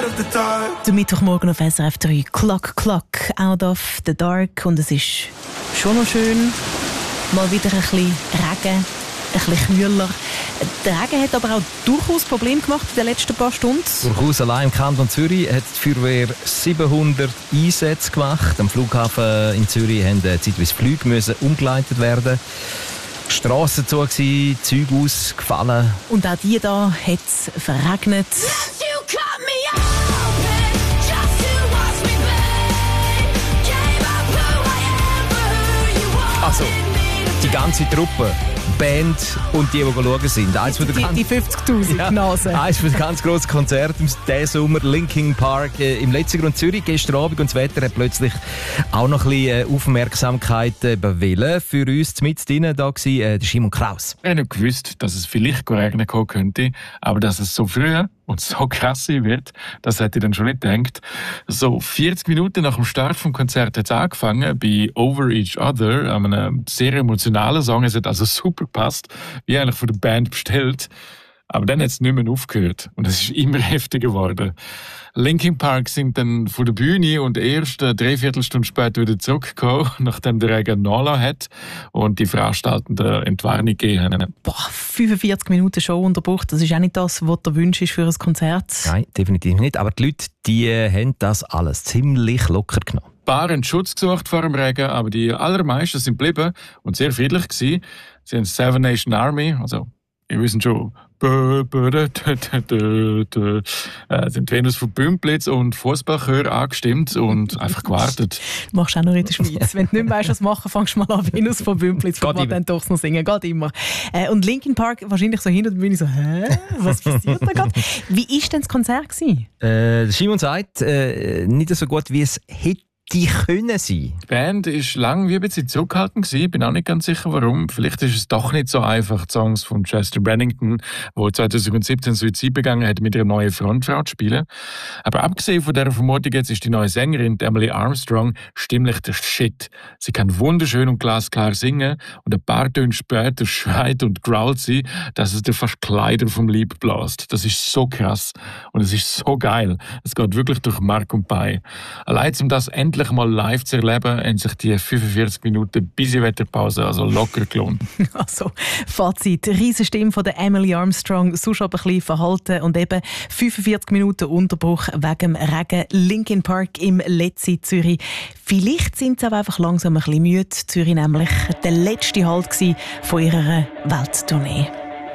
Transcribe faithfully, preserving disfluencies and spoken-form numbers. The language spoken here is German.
Der Mittwochmorgen auf S R F drei. Clock, Clock, Out of the Dark. Und es ist schon noch schön. Mal wieder ein bisschen Regen, ein bisschen kühler. Der Regen hat aber auch durchaus Probleme gemacht in den letzten paar Stunden. Durchaus. Allein im Kanton Zürich hat die Feuerwehr siebenhundert Einsätze gemacht. Am Flughafen in Zürich mussten zeitweise Flüge müssen umgeleitet werden. Strassen zu, Züge ausgefallen. Und auch die da hat es verregnet. Also, die ganze Truppe, Band und die, die schauen sind. Eins von der die, ganz, die fünfzigtausend ja, Nasen. Eines von den ganz grossen Konzerten diesen Sommer, Linkin Park äh, im letzten Grund Zürich gestern Abend. Und das Wetter hat plötzlich auch noch ein bisschen Aufmerksamkeit äh, bewillen. Für uns mit drinnen da war äh, der Simon Kraus. Ich habe nicht gewusst, dass es vielleicht regnen könnte, aber dass es so früh und so krass sein wird, das hätte ich dann schon nicht gedacht. So vierzig Minuten nach dem Start vom Konzert hat es angefangen, bei Over Each Other, einem sehr emotionalen Song. Es hat also super gepasst, wie eigentlich von der Band bestellt. Aber dann hat es nicht mehr aufgehört und es ist immer heftiger geworden. Linkin Park sind dann von der Bühne und erst eine Dreiviertelstunde später wieder zurückgekommen, nachdem der Regen nachgelassen hat und die Veranstaltenden Entwarnung gegeben haben. Boah, fünfundvierzig Minuten Showunterbruch, das ist auch nicht das, was der Wunsch ist für ein Konzert. Nein, definitiv nicht. Aber die Leute, die haben das alles ziemlich locker genommen. Ein paar haben Schutz gesucht vor dem Regen, aber die allermeisten sind geblieben und sehr friedlich gewesen. Sie haben Seven Nation Army, also wir wissen schon, äh, sind Venus von Bümplitz und Fußballchör angestimmt und einfach gewartet. Du machst auch noch in der Schweiz. Wenn du nicht mehr weißt, was machen, fangst du mal an, Venus von Bümplitz, von man dann doch noch singen. Geht immer. Äh, und Linkin Park wahrscheinlich so hin und bin ich so, hä? Was passiert da gerade? Wie war denn das Konzert gewesen? Äh, Simon sagt, äh, nicht so gut, wie es hätte die können sein. Die Band war lange wie ein bisschen zurückhaltend gewesen. Ich bin auch nicht ganz sicher, warum. Vielleicht ist es doch nicht so einfach, die Songs von Chester Bennington, der zwanzig siebzehn Suizid begangen hat, mit ihrer neuen Frontfrau zu spielen. Aber abgesehen von dieser Vermutung jetzt ist die neue Sängerin, Emily Armstrong, stimmlich der Shit. Sie kann wunderschön und glasklar singen und ein paar Töne später schreit und growlt sie, dass es dir fast Kleider vom Leib bläst. Das ist so krass und es ist so geil. Es geht wirklich durch Mark und Bein. Allein um das endlich mal live zu erleben, haben sich die fünfundvierzig Minuten bis in Wetterpause also locker gelohnt. Also, Fazit. Riesen Stimme von der Emily Armstrong, sonst aber ein bisschen verhalten und eben fünfundvierzig Minuten Unterbruch wegen dem Regen. Linkin Park im Letzi Zürich. Vielleicht sind sie aber einfach langsam ein bisschen müde. Zürich nämlich der letzte Halt von ihrer Welttournee.